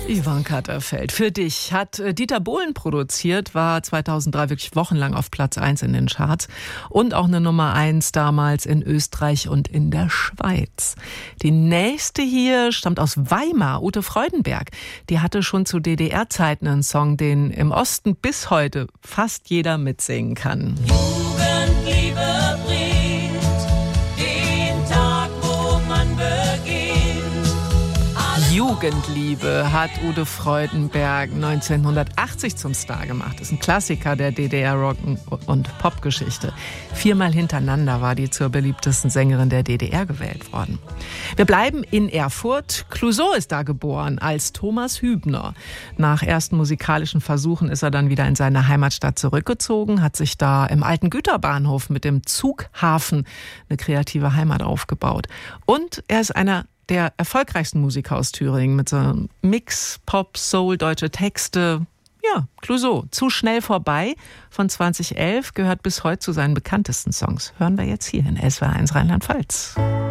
Yvonne Katterfeld, für dich hat Dieter Bohlen produziert, war 2003 wirklich wochenlang auf Platz 1 in den Charts und auch eine Nummer 1 damals in Österreich und in der Schweiz. Die nächste hier stammt aus Weimar, Ute Freudenberg. Die hatte schon zu DDR-Zeiten einen Song, den im Osten bis heute fast jeder mitsingen kann. Jugendliebe bringt den Tag, wo man beginnt. Jugendliebe hat Ute Freudenberg 1980 zum Star gemacht. Das ist ein Klassiker der DDR-Rock- und Popgeschichte. 4-mal hintereinander war die zur beliebtesten Sängerin der DDR gewählt worden. Wir bleiben in Erfurt. Clouseau ist da geboren als Thomas Hübner. Nach ersten musikalischen Versuchen ist er dann wieder in seine Heimatstadt zurückgezogen, hat sich da im alten Güterbahnhof mit dem Zughafen eine kreative Heimat aufgebaut. Und er ist einer der erfolgreichsten Musiker aus Thüringen mit so einem Mix, Pop, Soul, deutsche Texte. Ja, Clouseau, Zu schnell vorbei von 2011 gehört bis heute zu seinen bekanntesten Songs. Hören wir jetzt hier in SWR1 Rheinland-Pfalz.